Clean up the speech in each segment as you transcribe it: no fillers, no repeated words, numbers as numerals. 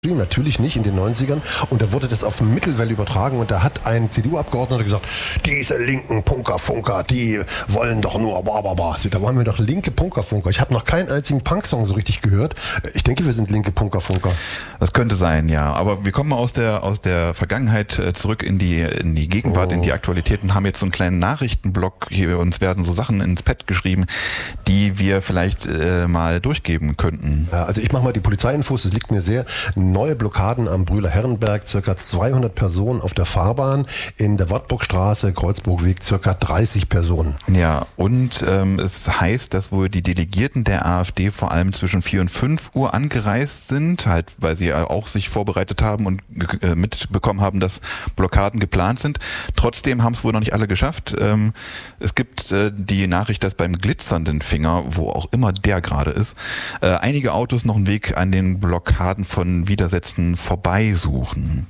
Natürlich nicht in den 90ern. Und da wurde das auf Mittelwelle übertragen und da hat ein CDU-Abgeordneter gesagt, diese linken Punkerfunker, die wollen doch nur bla. Da waren wir doch linke Punkerfunker. Ich habe noch keinen einzigen Punk-Song so richtig gehört. Ich denke, wir sind linke Punkerfunker. Das könnte sein, ja. Aber wir kommen mal aus der Vergangenheit zurück in die Gegenwart, in die Aktualität und haben jetzt so einen kleinen Nachrichtenblock. Hier uns werden so Sachen ins Pad geschrieben, die wir vielleicht mal durchgeben könnten. Ja, also ich mache mal die Polizeiinfos, das liegt mir sehr. Neue Blockaden am Brühler Herrenberg, ca. 200 Personen auf der Fahrbahn, in der Wartburgstraße, Kreuzburgweg, ca. 30 Personen. Ja, und es heißt, dass wohl die Delegierten der AfD vor allem zwischen 4 und 5 Uhr angereist sind, halt weil sie auch sich vorbereitet haben und mitbekommen haben, dass Blockaden geplant sind. Trotzdem haben es wohl noch nicht alle geschafft. Es gibt die Nachricht, dass beim glitzernden Finger, wo auch immer der gerade ist, einige Autos noch einen Weg an den Blockaden von Widersätzen vorbeisuchen.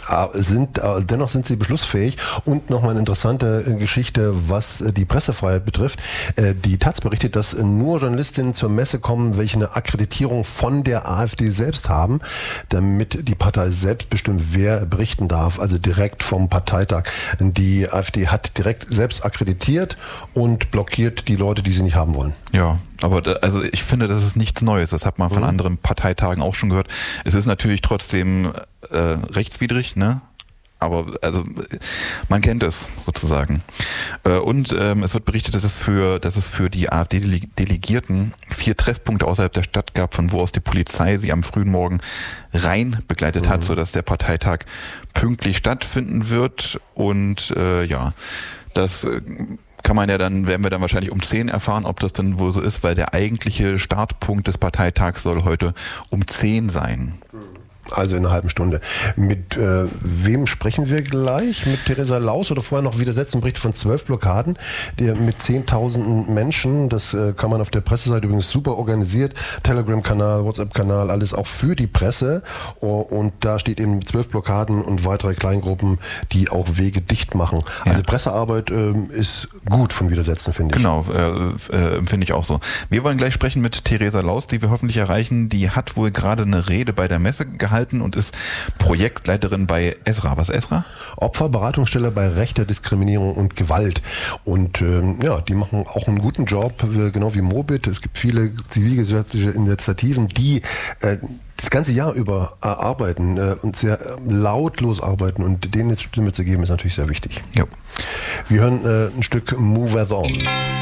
Dennoch sind sie beschlussfähig. Und nochmal eine interessante Geschichte, was die Pressefreiheit betrifft. Die Taz berichtet, dass nur Journalistinnen zur Messe kommen, welche eine Akkreditierung von der AfD selbst haben, damit die Partei selbst bestimmt, wer berichten darf, also direkt vom Parteitag. Die AfD hat direkt selbst akkreditiert und blockiert die Leute, die sie nicht haben wollen. Ja, aber also ich finde, das ist nichts Neues. Das hat man von anderen Parteitagen auch schon gehört. Es ist natürlich trotzdem rechtswidrig, ne? Aber also man kennt es sozusagen. Und es wird berichtet, dass es für die AfD-Delegierten 4 Treffpunkte außerhalb der Stadt gab, von wo aus die Polizei sie am frühen Morgen rein begleitet hat, sodass der Parteitag pünktlich stattfinden wird. Und das werden wir dann wahrscheinlich um 10 erfahren, ob das denn wohl so ist, weil der eigentliche Startpunkt des Parteitags soll heute um 10 sein. Also in einer halben Stunde. Mit wem sprechen wir gleich? Mit Theresa Laus oder vorher noch Widersetzen? Bericht von 12 Blockaden mit 10.000 Menschen. Das kann man auf der Presseseite übrigens super organisiert. Telegram-Kanal, WhatsApp-Kanal, alles auch für die Presse. Und da steht eben 12 Blockaden und weitere Kleingruppen, die auch Wege dicht machen. Ja. Also Pressearbeit ist gut von Widersetzen, finde ich. Genau, finde ich auch so. Wir wollen gleich sprechen mit Theresa Laus, die wir hoffentlich erreichen. Die hat wohl gerade eine Rede bei der Messe gehalten und ist Projektleiterin bei ESRA. Was ist ESRA? Opferberatungsstelle bei rechter Diskriminierung und Gewalt. Und die machen auch einen guten Job, genau wie Mobit. Es gibt viele zivilgesellschaftliche Initiativen, die das ganze Jahr über arbeiten und sehr lautlos arbeiten. Und denen jetzt Stimme zu geben, ist natürlich sehr wichtig. Ja. Wir hören ein Stück Move As On.